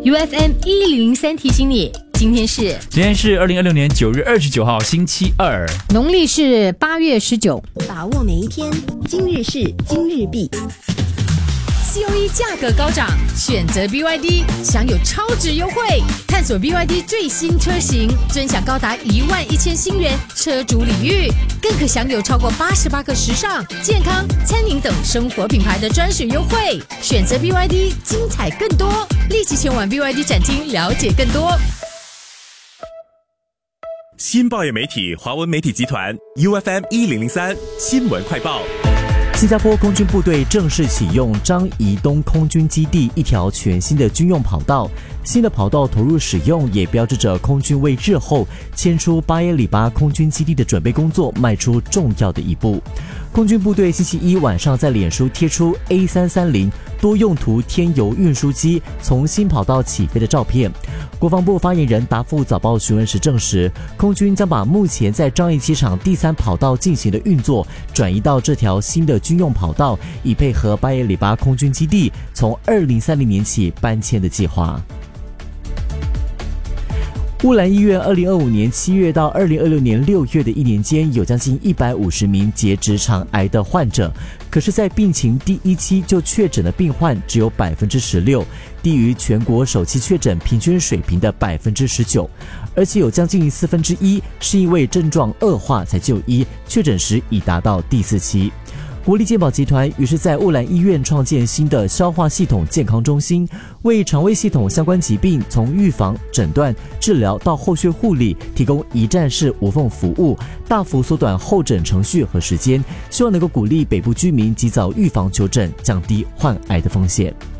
UFM 1003提醒你，今天是 2026年9月29号星期二， 农历是8月19。 把握每一天，今日事今日毕。 COE 价格高涨，选择 BYD 享有超值优惠，探索 BYD 最新车型，尊享高达11000新元车主礼遇，更可享有超过88个时尚、健康、餐饮等生活品牌的专属优惠。选择 BYD， 精彩更多，立即前往 BYD 展厅了解更多。 新报业媒体华文媒体集团 UFM 1003新闻快报。 新加坡空军部队正式启用樟宜东空军基地一条全新的军用跑道。新的跑道投入使用，也标志着空军为日后迁出巴耶里巴空军基地的准备工作迈出重要的一步。空军部队星期一晚上在脸书贴出 A330 多用途天油运输机从新跑道起飞的照片。国防部发言人答复早报询问时证实，空军将把目前在樟宜机场第3跑道进行的运作转移到这条新的军用跑道，以配合巴耶里巴空军基地从2030年起搬迁的计划。乌兰医院2025年7月到2026年6月的1年间，有将近150名结直肠癌的患者，可是在病情第1期就确诊的病患只有 16%， 低于全国首期确诊平均水平的 19%， 而且有将近1/4是因为症状恶化才就医，确诊时已达到第4期。国立健保集团于是在乌兰医院创建新的消化系统健康中心，为肠胃系统相关疾病从预防、诊断、治疗到后续护理提供一站式无缝服务，大幅缩短候诊程序和时间，希望能够鼓励北部居民及早预防求诊，降低患癌的风险。